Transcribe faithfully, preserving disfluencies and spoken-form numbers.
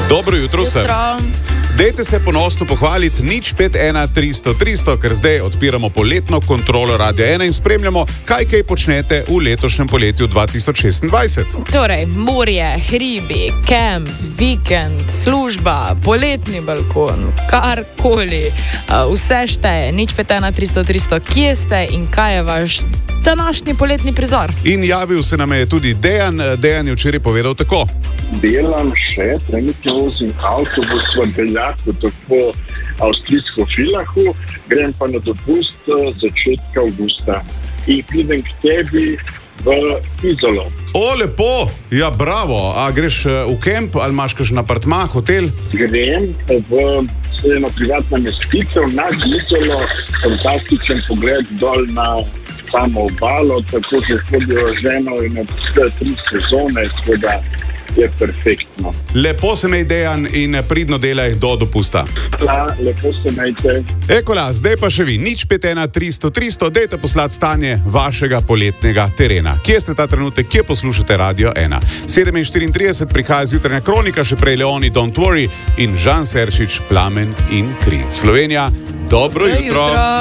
Dobro jutro vsem. Dajte se ponosno pohvaliti nič pet ena tristo tristo, ker zdaj odpiramo poletno kontrolo Radio ena in spremljamo, kaj kaj počnete v letošnjem poletju dva tisoč šestindvajset. Torej, morje, hribi, kemp, vikend, služba, poletni balkon, karkoli, vse šteje. nič pet ena tristo tristo, kje ste in kaj je vaš današnji poletni prizor? In javil se nam je tudi Dejan. Dejan je včeraj povedal tako. Delam še, trenutno vozim avtobus v Beljaku, tako avstrijsko Vilahu, grem pa na dopust začetka avgusta in pridem k tebi v Izolo. O, lepo, ja, bravo. A greš v kemp ali imaš kakšen apartma, hotel? Grem v eno privatno mestitev nad Izolo, fantastičen pogled dol na samo obalo, tako se hodijo ženo in od tri sezone, seveda je perfektno. Lepo se mej, Dejan, in pridno delaj do dopusta. Ja, lepo se mejte. Ekola, zdaj pa še vi, nič pet ena tristo tristo, dejte poslati stanje vašega poletnega terena. Kje ste ta trenutek, kje poslušate Radio ena? sedem štiriintrideset prihaja zjutranja kronika, še prej Leoni Don't Worry in Žan Serčič Plamen in kri. Slovenija, dobro jutro.